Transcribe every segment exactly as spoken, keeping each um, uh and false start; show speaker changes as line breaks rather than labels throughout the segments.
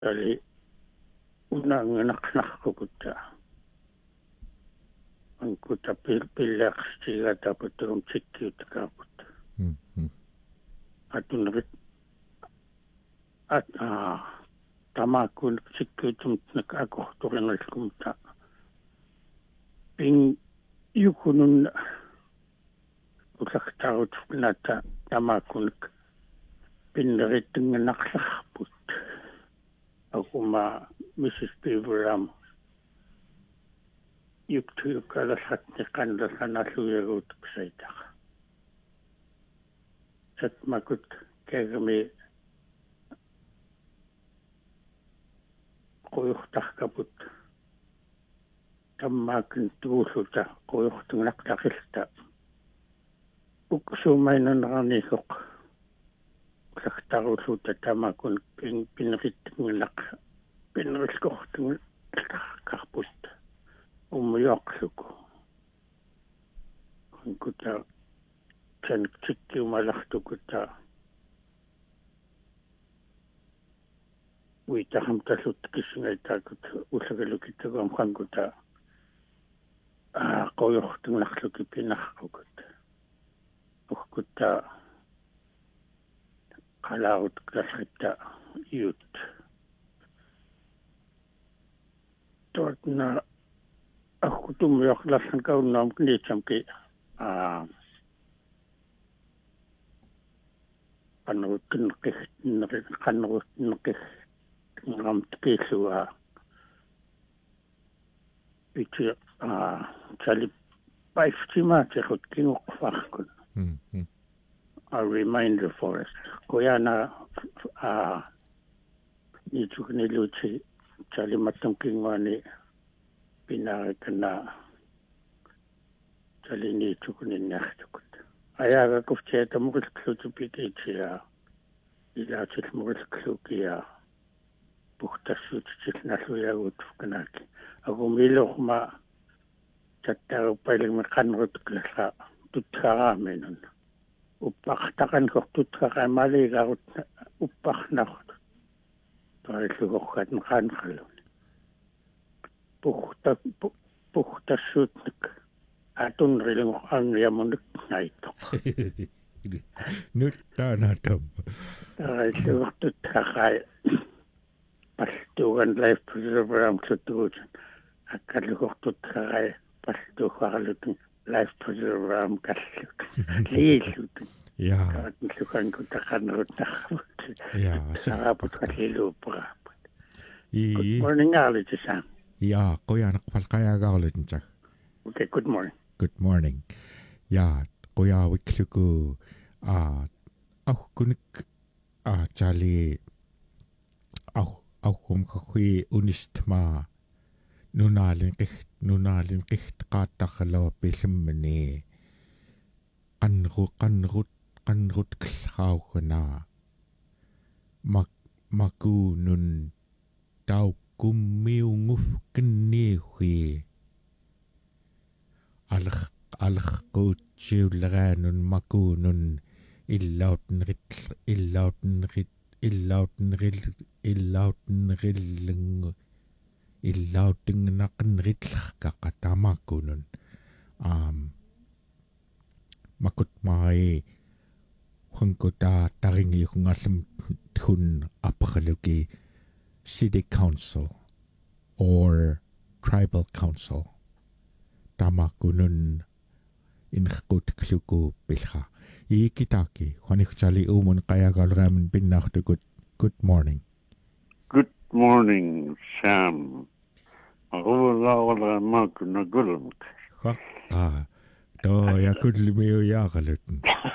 ali unanganaqnarqukutta ankuta pilleqstigataputtum tikkiutakaaput
mm
atunrit at a tamakun tikkiutum nakakorturingalkumta ping yukunun utaktarut nata tamakun pinnerittunganaqlarput akuma missus Beaveram yuktuyukalasatni qandasanalluyaguutuksaitaqa satmakut kagami qoyurtarkaput tammaakun tuulluta qoyurtunaqtaqilta uksuumainanarnisoq saktarulluta tamakun pin pinrittunganaq pinriskortungarput umuyaqsuku kunkuta kan tikkiumalartukuta uitaqamtallut kissingaitaakut ullagalukittuguam qankuta a qoyurtunarluki pinarqukut ukkuta qalaarut klasritta iut tortna akkutum yoqlarsan kaunnaam niitsamki a qanruttinneqih qanruttinneqih ngamtkilluа iti a tali paiftimaatiqut kinguqqfarkun
mm
a reminder for us koyana a niitukniluti talimattum kingwani pinarikana taliniitukuninnertukut ayaagakuftiata murilklutupikiitia ilaatilmurilklukia puhtassuutitilnalluyaguutufkanaki agumilorma tattaruppailigmi qanrutuklassa tutqaraamenun uppaqtaqankor tutqaramaliigarut upparnarut taillukorkat qanqallun puhta puhtassuutnik atunrilungo angiamunuk naittoq
nyt taanatam
taillukortutqarai pastuugan life preserver tuttuutan akkallukortutqarai pastuuqarlutun life preserver am kalluk liillutun
ja
kaatnlukankutaqanruttarput
ja
saraput qalliluupparaput
i
good morning arlitisaan
ja qoyanaqpalqayaagarlutintak
okay good morning
good morning ja qoyaawikluku a aukunik a tali au aukum khui unistma nunaalin qih nunaalin qihtaaqattaqalawa pillummani qanru qanrut qanrut qillraugana mak makunun taukummiunguf kinniihui alq alqquutsiulleranun makunun illautnrit illautnrit illautnril illautnrillungu illautingnaqnritlarkaqa tamakunun um makut mai hunkuta taringi hungallam thun apakhaluki city council or tribal council tamakunun inqut kluku pilha ikitaki khanikhchali umun qayagalramun pinnartukut good morning
good morning Sam arulawala makuna gulmuk
ha ah to ya kudlimiu yaqalutun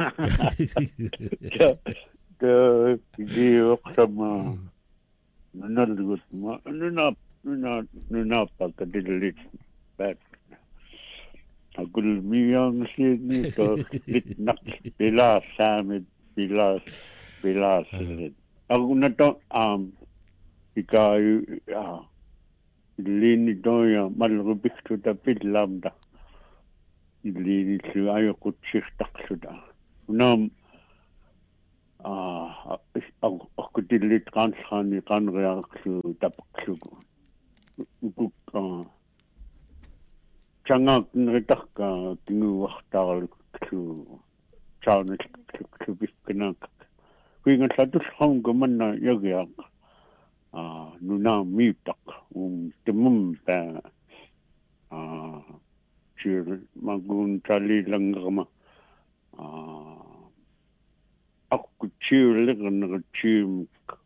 the diyoqsama nalgut ma nuna nuna nuna pakadilit bat agul miyang sini to litnak bilas samit bilas bilas aku nato am ikayu ah lini doya malrubik tu tapit lamda lini tu ayo kutsik taksuda nam а аккутилит гаансхаани qaanriaqlu tapqlugu ukukka changaaqneritarka tinguuartaarluklu chaarnillu pikkanak kuingallatusraun kumanna yagiaq a nuna miittaq um timum pa a chir magun chali langrama a akku chiuliqnerchiim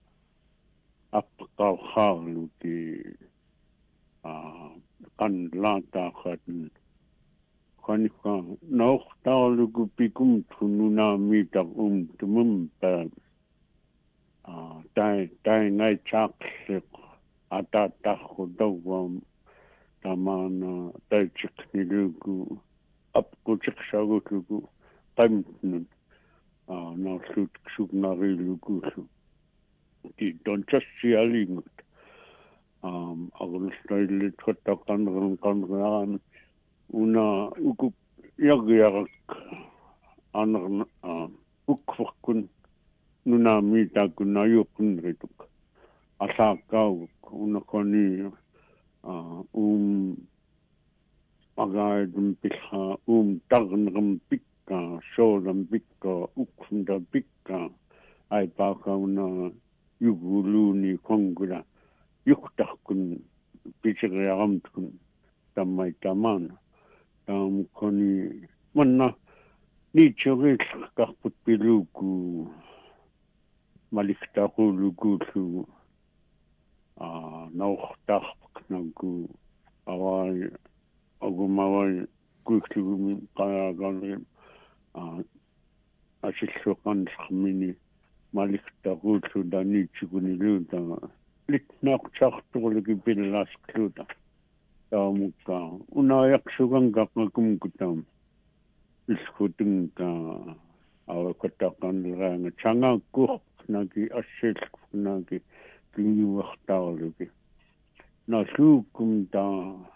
appaqaarlu ki a kan laataaqat kanika nauqtaarlugu pikum tununa miittaq um timum pa a tai tai ngai chaqliq ata takhudawam tamana taichiknilugu apkuchiqshagutugu qamtnut a narsut ksubnarilugu ti donchassialingut um agulstailit khottaqanran qanran una uku yagiarak anarna ukfaqkun nuna mita kuna yukunrituk asakau una koni um agaidum pikha um tagnram pikka sholam pikka ukfunda pikka ai paka una yuguluni kongula yuktakun pichagaramtkun tamai tamana tam koni manna ni chogil kakput piluku maliktaaquluguullu a nauqtaarpaqnagu awai agumawai kuiklugumi qayaagalim a asilluqansarmini maliktaaqullu daniitsiguniluuta litnaaqchartuqlugi pillaasqluuta taamukka unaayaqsuganqaqakumkutam iskutunka awaqattaqanleraanga changaakku nagi asselk nagi kinguartaarlugi nasuukum ta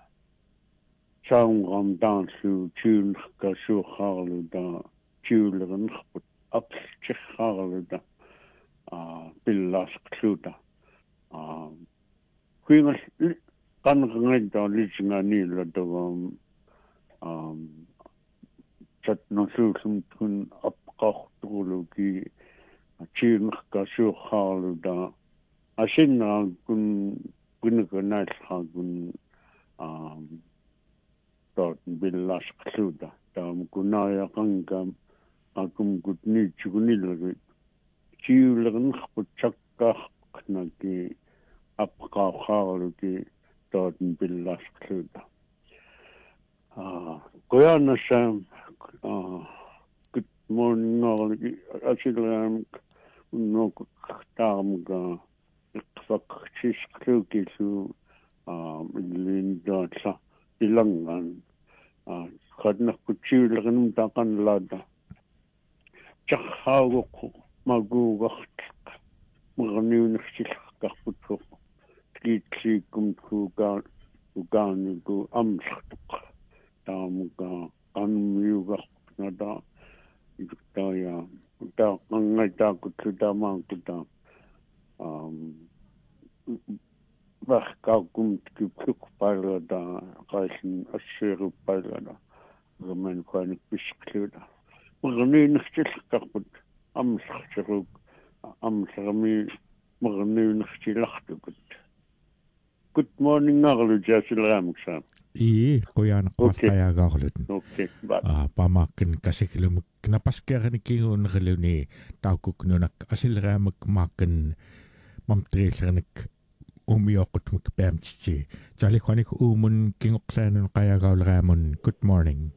saungam taansu tiulnerka suuqaarlu ta tiulernerput apstirraarlu ta a pillaasqluuta a kuingas qanrnganta lisinganiilla tagam um chatnosuusum tun apqaartuqulugi chiinnerka suuqaarluta asinna kun kunnaanaallaqun um tot billasqluuta taam kunaayaqankam akumkut niitsugunillerut chiulernerput chakkaarqnaki apqaarqaarluki tot billasqluuta ah qoyanasam ah good morning all asilam no taamga iqfaqsisqluukilu ah lindaatla ilangan ah qadnaqkutsiuleranum taqanlaata chaqhaagoq maguugartaq merniunersilqarputsoq kiitsiikum kuugaa ugaanigu amsartuq taamuga qanmiugarpnata iktaya ta ngata kutama kuta um varkakum kipuk palada qaisin asseru palada gaman kwani piskluda murni nxtilqarput amsarcheruk amsarmi murni nxtilartukut good morning ngarlu jasilramuksa
i qoyana qastayagaarlut
okay bye
a pamakken kasikilumuk napaskeernikiunnerluni taukuknunak asilraamuk makken mamtrillernik umioqutmuk paamtsi talikhwanik uumun kingoqlaanun qayagaulraamun good morning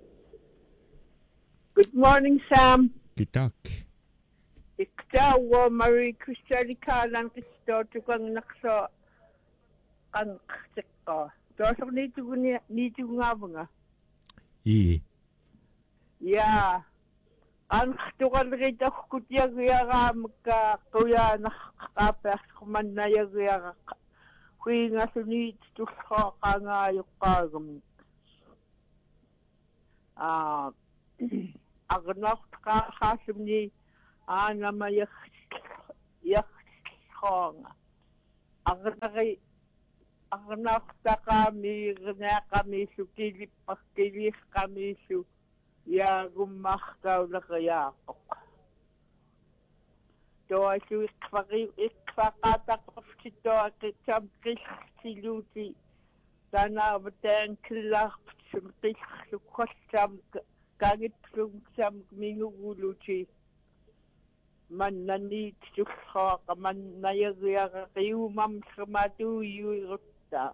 good morning Sam
kitak
iktawa Marie Christianikaalan kisto tukangnaqso qanqtikqa toosaq niituguni niitugungaapunga
i
ya anqtuqalritarkut yagiaraamukka quyaanarqaapearqumannayagиара huingasuniit tullraqangaayuqqaagum а агнартqaarxaasumni ana ma yak yak konga agari agna taka mi gna kami su kili pakili kami su ya gumakka la kaya to asu ikfaqi ikfaqata qfito akam qisiluti dana beten killa sumqis sukhsam kagit sum minuguluti man nani tsukha man nayagya qiu mam khamatu yurta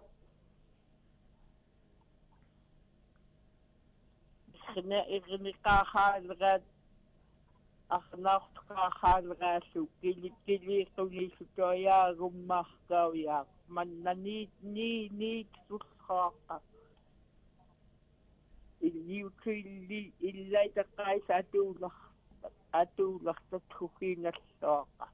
khna igni qaha أخناق خال غاسو كلي كلي قولي ستويا غمخ قويا من نيت ني نيت سخاقة اللي يكلي إلا يتقايس أتولخ أتولخ تتخوخين الساقة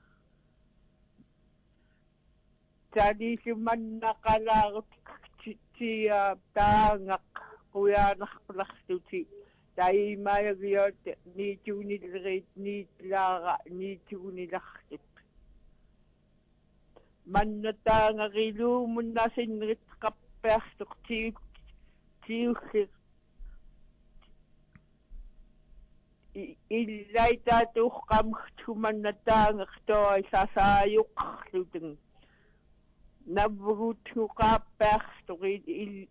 تاني سمن نقلاغ تيا تانق قويا نخلختي Dai mai viot ni tuni reit ni lara ni tuni lachit. Man ta ngarilu mun na sin rit kapperst ti ti ilaita tu kam tuman na ta ngto sa sa yuk luteng. Nabru tu kapperst il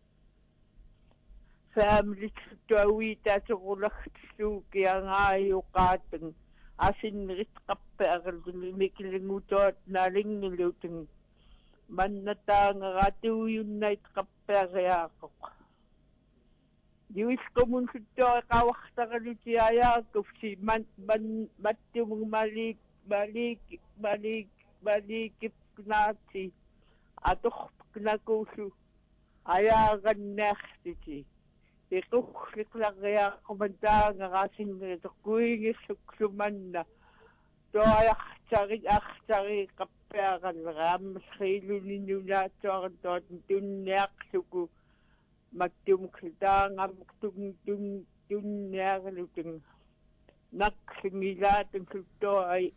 family tawi ta tsulakh suki angayo kateng asin rit kapper miklingutot na lingluteng man nata ngatu yun night kapper ya ko Diwis ko mun suto kawakta kaluti aya kufsi man man matu malik balik balik balik knati atok knakusu aya gannaxti Ikuk liklagya kumanda nga kasing tukuing suksumanna. To ayak tsari ak tsari kaperan ram srilu ninyo na tsari tot tunyak suku matum kita ngam tung tung tunyak luting nak singila tung suto ay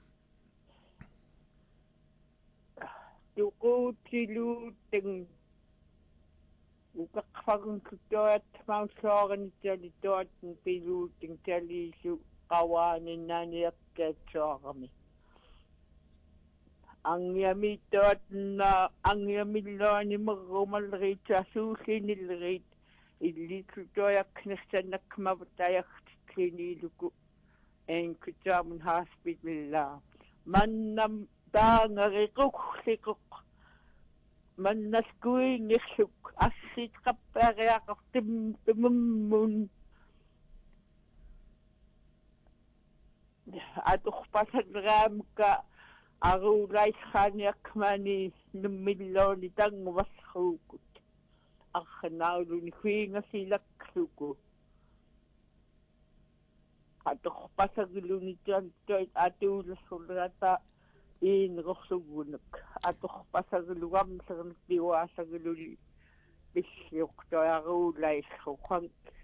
tuku tilu ting Ukakfagun kutot mang soran tali tot pilu ting tali su kawanin nani aketsorami. Ang yami tot na ang yami lo ni marumal rit sa susi nilrit ili kutoyak nasanak mabatayak kliniluku en kutamun hospital la. Man nam ta ngarikuk sikuk man naskui ngisuk asit kapere aktim tumumun atuk pasagram ka aru rais khanyak mani numillo ni tang washukut akhnaulu ni khinga silak suku atuk pasaglu ni tan toy atul sulrata in rosugunak atuk pasagluam sang diwa sagluli bisyok to aru lais khang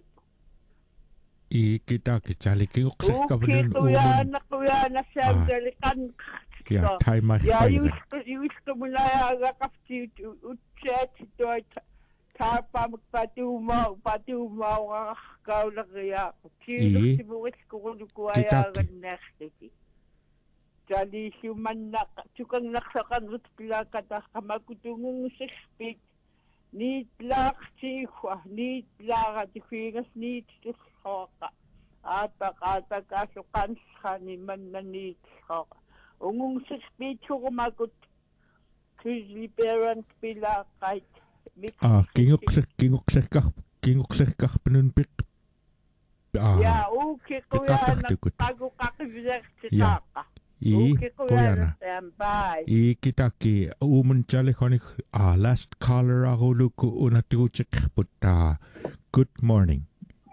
I kita kecali kiuk ka
benin kuya na kuya na sam delikan
ya thai ma
ya yus yus to mulaya ga kapti utchet to ta pa patu ma patu ma ka la ya ki si buwis ko ko ya ga next Jadi human nak tukang naksakan rutpila kata kamakutungong sexpit ni tlak chihwa ni tlak at kuingas ni tsoka atak atak asukan sa ni man na ni tsoka ungong sexpit ko kumakut kizli parent pila kahit
ah kingok kingok kah kingok kah penunpik
ya okay kuya nagtago kakibizak tsaka
I koyana I kita ki umun chale khonik ah last caller agulu ku unatuchik putta good morning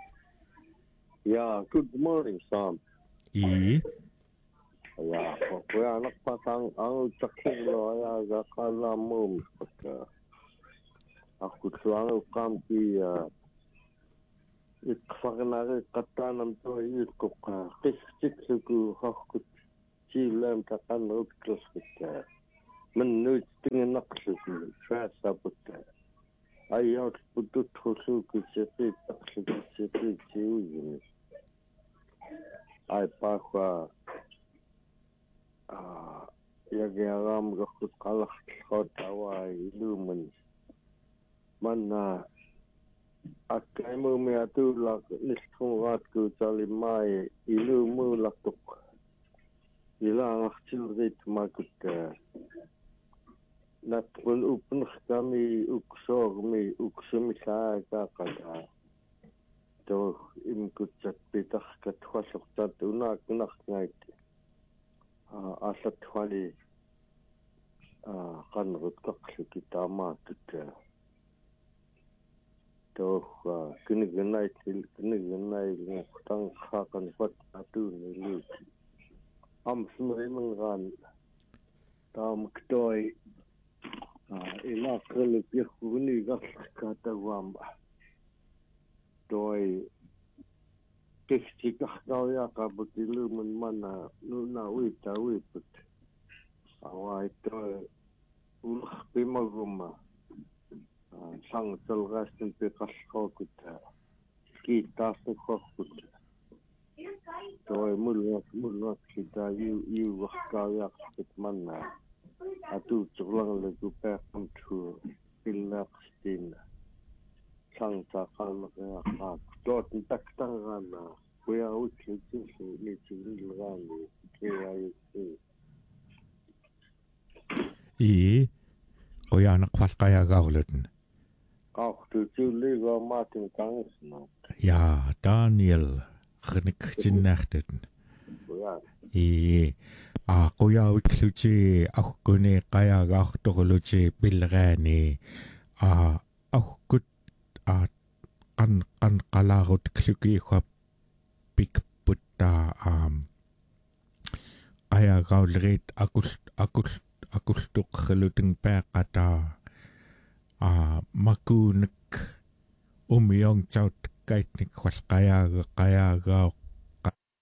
yeah good morning Sam
I
yeah koya nak pasang ang chaking lo ya ga kala mum aku tuang kam ki ikfagnari qatanam to yukqa qistiksuku haqqut jilam taqanrut klaskutta man nuit tingnaqsuku faasaputta ayat putut khusuku seqit taqsuku seqit jiuyini ay pakwa ah yagyaram gakut qalaq khotawai lumen manna akaimu me atu lak nistungat ku talimai ilu mu laktuk ila ngachilrit makut natkun upun kami uksor mi uksumi sa ka kada to imkut chat pitah katwasok tat unak nak ngait asat khali kan rut kaksu kitama tut to kinignai til kinignai ngutang khakan wat atu nilu am smre mangan tam ktoi ila kele pihuni gas kata wamba toy teksti kau ya kabutilu men mana nuna wita wiput awai to ulah pimaguma sang telgasin pe kasko kuta kita sekok kuta toy mulak mulak kita yu yu kau ya kit mana atu culang lagu pe kamtu pilak stin sang takal ya ka dot tak tangana kuya uchi uchi ni chili lani kaya yu
i kuya nak pas kaya gaulun
kau tu chili ga matin kangsna
ya Daniel khnik jinnachtet
kuya
i a kuya ukluchi akkune kaya gahtoluchi bilgani a akkut a kan kan kalarut kluki khap pik putta am kaya gaulrit akus akus akustuk khluting pekata a makunek umyong chaut kaitnik khwas kaya kaya ga